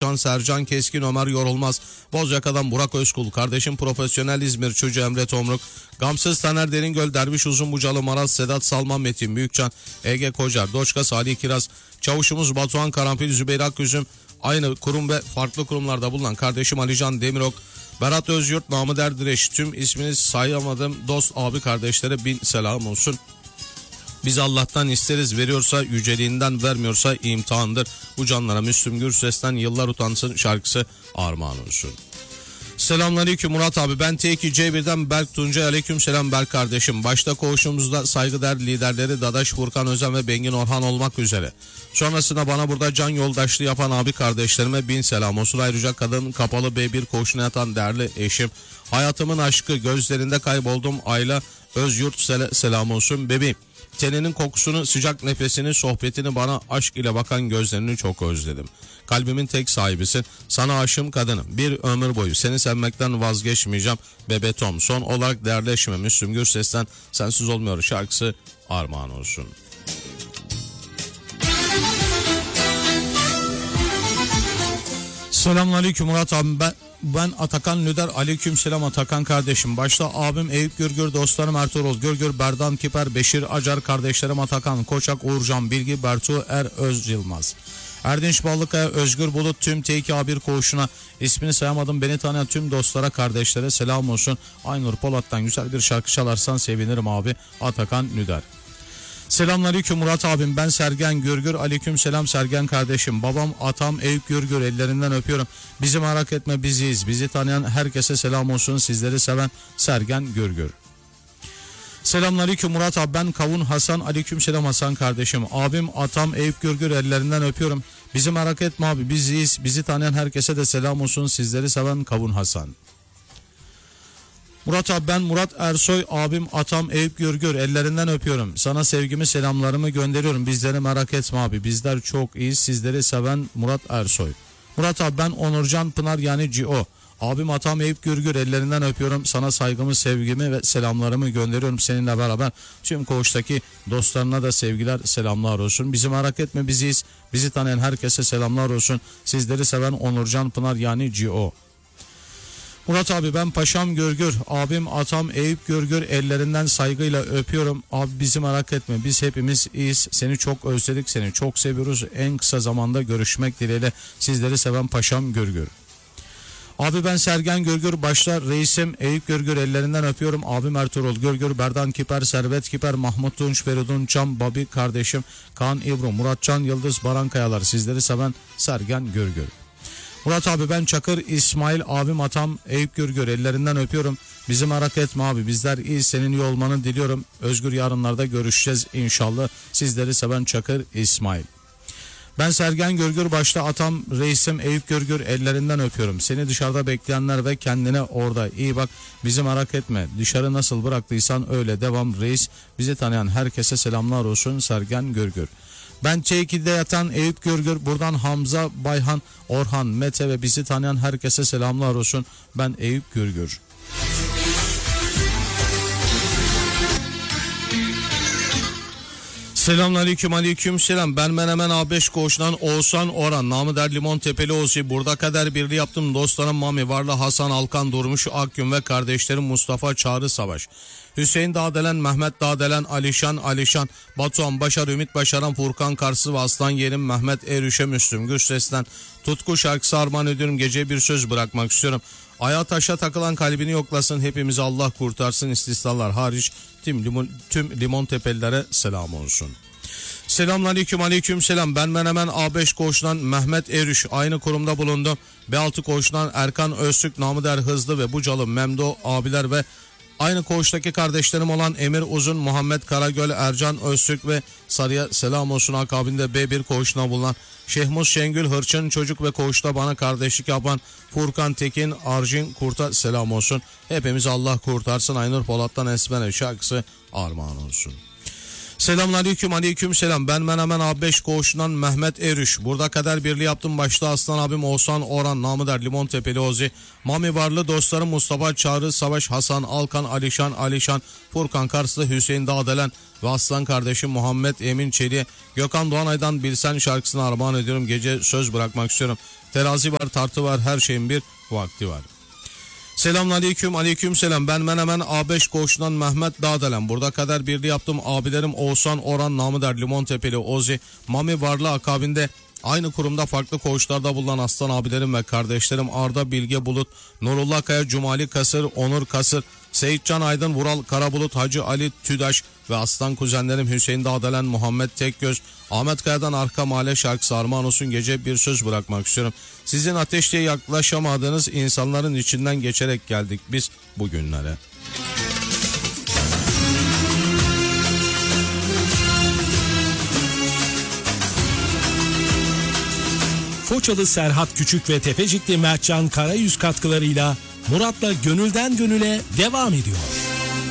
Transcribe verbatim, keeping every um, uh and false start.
Uçan, Sercan Keskin, Ömer Yorulmaz, Bozyaka'dan Burak Özkul, kardeşim profesyonel İzmir çocuğu Emre Tomruk, Gamsız Taner Deringöl, Derviş Uzunbucalı, Maraz Sedat Salman, Metin Büyükcan, Ege Kocar, Doçka Salih Kiraz, çavuşumuz Batuhan Karanfil, Zübeyir Akgüzüm, aynı kurum ve farklı kurumlarda bulunan kardeşim Alican Demirok, Berat Özyurt, Namı Derdireş, tüm ismini sayamadığım dost abi kardeşlere bin selam olsun. Biz Allah'tan isteriz, veriyorsa yüceliğinden, vermiyorsa imtihandır. Bu canlara Müslüm Gürses'ten Yıllar Utansın şarkısı armağan olsun. Selamünaleyküm Murat abi, ben T iki C bir'den Berk Tuncay. Aleyküm selam Berk kardeşim. Başta koğuşumuzda saygıdeğer liderleri Dadaş Furkan Özen ve Bengin Orhan olmak üzere. Sonrasında bana burada can yoldaşlığı yapan abi kardeşlerime bin selam olsun. Ayrıca kadın kapalı B bir koğuşuna yatan değerli eşim, hayatımın aşkı, gözlerinde kayboldum Ayla Özyurt sel- selam olsun bebeğim. Teninin kokusunu, sıcak nefesini, sohbetini, bana aşk ile bakan gözlerini çok özledim. Kalbimin tek sahibisin. Sana aşığım kadınım. Bir ömür boyu seni sevmekten vazgeçmeyeceğim. Bebe Tom. Son olarak değerli eşime Müslüm Gürses'ten Sensiz Olmuyor şarkısı armağan olsun. Selamünaleyküm Murat abi, ben ben Atakan Lüder. Aleykümselam Atakan kardeşim. Başta abim Eyüp Gürgür, dostlarım Ertuğrul Gürgür, Berdan Kiper, Beşir Acar, kardeşlerim Atakan Koçak, Uğurcan Bilgi, Bertu Er Öz Yılmaz, Erdinç Ballıkaya, Özgür Bulut, tüm T iki A bir koğuşuna, ismini sayamadım, beni tanıyan tüm dostlara, kardeşlere selam olsun. Aynur Polat'tan güzel bir şarkı çalarsan sevinirim abi. Atakan Lüder. Selamünaleyküm Murat abim, ben Sergen Gürgür. Aleyküm selam Sergen kardeşim. Babam atam Eyüp Gürgür, ellerinden öpüyorum. Bizi merak etme, biziyiz. Bizi tanıyan herkese selam olsun. Sizleri seven Sergen Gürgür. Selamünaleyküm Murat abi, ben Kavun Hasan. Aleyküm selam Hasan kardeşim. Abim atam Eyüp Gürgür, ellerinden öpüyorum. Bizi merak etme abi, biziyiz. Bizi tanıyan herkese de selam olsun. Sizleri seven Kavun Hasan. Murat abi, ben Murat Ersoy, abim atam Eyüp Gürgür, ellerinden öpüyorum. Sana sevgimi, selamlarımı gönderiyorum. Bizleri merak etme abi, bizler çok iyiyiz. Sizleri seven Murat Ersoy. Murat abi, ben Onurcan Pınar yani C O. Abim atam Eyüp Gürgür, ellerinden öpüyorum. Sana saygımı, sevgimi ve selamlarımı gönderiyorum. Seninle beraber tüm koğuştaki dostlarına da sevgiler, selamlar olsun. Bizi merak etme, biziyiz. Bizi tanıyan herkese selamlar olsun. Sizleri seven Onurcan Pınar yani C O. Murat abi, ben Paşam Gürgür, abim atam Eyüp Gürgür, ellerinden saygıyla öpüyorum. Abi bizi merak etme, biz hepimiz iyiyiz. Seni çok özledik, seni çok seviyoruz. En kısa zamanda görüşmek dileğiyle, sizleri seven Paşam Gürgür. Abi ben Sergen Gürgür, başta reisim Eyüp Gürgür, ellerinden öpüyorum. Abim Ertuğrul Gürgür, Berdan Kiper, Servet Kiper, Mahmut Tunç, Feridun Çam, Babi kardeşim, Kaan İbru, Muratcan Yıldız, Baran Kayalar, sizleri seven Sergen Gürgür. Murat abi, ben Çakır İsmail, abim atam Eyüp Gürgür, ellerinden öpüyorum. Bizi merak etme abi, bizler iyi, senin iyi olmanı diliyorum. Özgür yarınlarda görüşeceğiz inşallah. Sizleri seven Çakır İsmail. Ben Sergen Gürgür, başta atam reisim Eyüp Gürgür, ellerinden öpüyorum. Seni dışarıda bekleyenler ve kendine orada iyi bak. Bizi merak etme, dışarı nasıl bıraktıysan öyle devam reis. Bizi tanıyan herkese selamlar olsun Sergen Gürgür. Ben T iki'de yatan Eyüp Gürgür, buradan Hamza, Bayhan, Orhan, Mete ve bizi tanıyan herkese selamlar olsun. Ben Eyüp Gürgür. Selamünaleyküm, aleyküm selam. Ben Menemen A beş koğuşundan Oğuzhan Orhan, namı der Limon Tepeli Ozi. Burada kader birliği yaptım. Dostlarım Mami, Varlı, Hasan, Alkan, Durmuş, Akgün ve kardeşlerim Mustafa, Çağrı, Savaş, Hüseyin Dağdelen, Mehmet Dağdelen, Alişan, Alişan, Batuhan, Başar, Ümit Başaran, Furkan Karsı ve Aslan Yerim, Mehmet Erüşe, Müslüm Gürses'ten Tutku şarkısı armağan ediyorum. Geceye bir söz bırakmak istiyorum. Ayağa taşa takılan kalbini yoklasın. Hepimizi Allah kurtarsın. İstisnalar hariç tüm limon, tüm limon tepelilere selam olsun. Selamünaleyküm, aleyküm selam. Ben Menemen A beş koğuşundan Mehmet Erüş, aynı kurumda bulundum. B altı koğuşundan Erkan Öztürk, namı der Hızlı ve Bucalı Memdo abiler ve aynı koğuştaki kardeşlerim olan Emir Uzun, Muhammed Karagöl, Ercan Öztürk ve Sarıya selam olsun. Akabinde B bir koğuşuna bulunan Şehmuz Şengül, Hırçın Çocuk ve koğuşta bana kardeşlik yapan Furkan Tekin, Arjin Kurt'a selam olsun. Hepimiz Allah kurtarsın. Aynur Polat'tan Esmene şarkısı armağan olsun. Selamünaleyküm, aleyküm selam. Ben Menemen A beş koğuşundan Mehmet Erüş. Burada kader birliği yaptım. Başta Aslan abim Oğuzhan Orhan, namı der Limon Tepeli Ozi. Mami Varlı dostlarım Mustafa Çağrı, Savaş, Hasan, Alkan, Alişan, Alişan, Furkan Karslı, Hüseyin Dağdelen ve aslan kardeşim Muhammed Emin Çelik'e Gökhan Doğanay'dan Bilsen şarkısını armağan ediyorum. Gece söz bırakmak istiyorum. Terazi var, tartı var, her şeyin bir vakti var. Selamünaleyküm, aleyküm selam. Ben Menemen A beş koğuşundan Mehmet Dağdelen. Burada kader birliği yaptım. Abilerim Oğuzhan Orhan, namı der Limon Tepeli Ozi. Mami Varlı akabinde aynı kurumda farklı koğuşlarda bulunan aslan abilerim ve kardeşlerim Arda Bilge Bulut, Nurullah Kaya, Cumali Kasır, Onur Kasır, Seyitcan Aydın, Vural Karabulut, Hacı Ali Tüdaş ve aslan kuzenlerim Hüseyin Dağdelen, Muhammed Tekgöz, Ahmet Kaya'dan Arka Mahalle şarkısı armağan olsun. Gece bir söz bırakmak istiyorum. Sizin ateşliğe yaklaşamadığınız insanların içinden geçerek geldik biz bugünlere. Foçalı Serhat Küçük ve Tepecikli Mertcan Karayüz katkılarıyla Murat'la Gönülden Gönüle devam ediyor.